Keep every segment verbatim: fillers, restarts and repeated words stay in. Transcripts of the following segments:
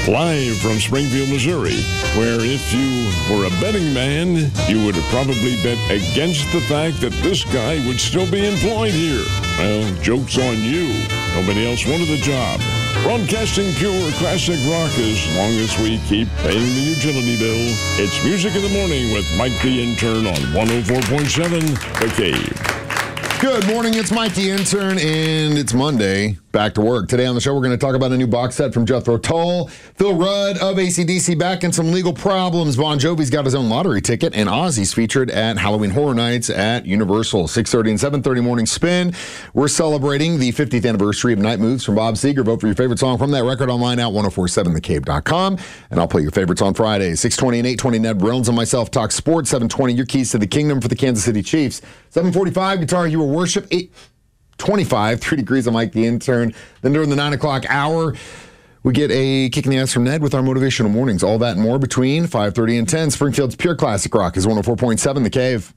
live from Springfield, Missouri, where if you were a betting man, you would have probably bet against the fact that this guy would still be employed here. Well, joke's on you. Nobody else wanted the job. Broadcasting pure classic rock as long as we keep paying the utility bill. It's Music in the Morning with Mike the Intern on one oh four point seven The Cave. Good morning, it's Mike the Intern, and it's Monday. Back to work. Today on the show, we're going to talk about a new box set from Jethro Tull, Phil Rudd of A C D C back in some legal problems. Bon Jovi's got his own lottery ticket, and Ozzy's featured at Halloween Horror Nights at Universal. six thirty and seven thirty morning spin. We're celebrating the fiftieth anniversary of Night Moves from Bob Seger. Vote for your favorite song from that record online at ten forty-seven the cave dot com, and I'll play your favorites on Fridays. six twenty and eight twenty, Ned Reynolds and myself talk sports. seven twenty, your keys to the kingdom for the Kansas City Chiefs. seven forty-five, Guitar Hero Worship. eight twenty-five, three degrees on Mike the Intern. Then during the nine o'clock hour, we get a kick in the ass from Ned with our motivational mornings. All that and more between five thirty and ten. Springfield's Pure Classic Rock is one oh four point seven The Cave.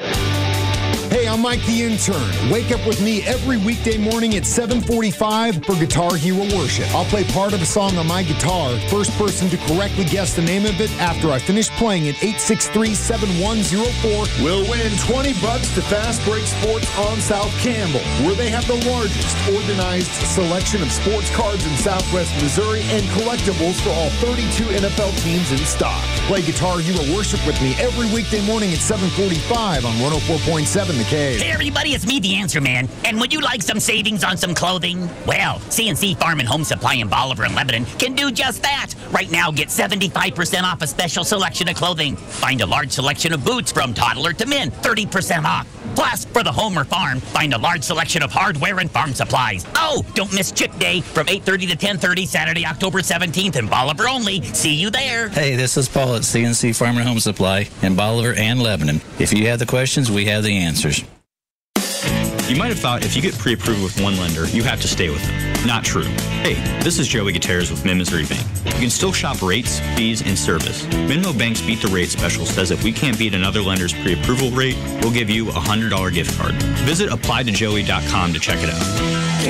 Hey, I'm Mike the Intern. Wake up with me every weekday morning at seven forty-five for Guitar Hero Worship. I'll play part of a song on my guitar. First person to correctly guess the name of it after I finish playing it, eight six three, seven one zero four, will win twenty bucks to Fast Break Sports on South Campbell, where they have the largest organized selection of sports cards in Southwest Missouri and collectibles for all thirty-two N F L teams in stock. Play Guitar Hero Worship with me every weekday morning at seven forty-five on one oh four point seven The Cave. Hey everybody, it's me, the Answer Man. And would you like some savings on some clothing? Well, C N C Farm and Home Supply in Bolivar and Lebanon can do just that. Right now, get seventy-five percent off a special selection of clothing. Find a large selection of boots from toddler to men, thirty percent off. Plus, for the home or farm, find a large selection of hardware and farm supplies. Oh, don't miss Chip Day from eight thirty to ten thirty, Saturday, October seventeenth in Bolivar only. See you there. Hey, this is Paul at C N C Farm and Home Supply in Bolivar and Lebanon. If you have the questions, we have the answers. You might have thought if you get pre-approved with one lender, you have to stay with them. Not true. Hey, this is Joey Gutierrez with Mid-Missouri Bank. You can still shop rates, fees, and service. Minmo Bank's Beat the Rate special says if we can't beat another lender's pre-approval rate, we'll give you a one hundred dollars gift card. Visit apply to joey dot com to check it out.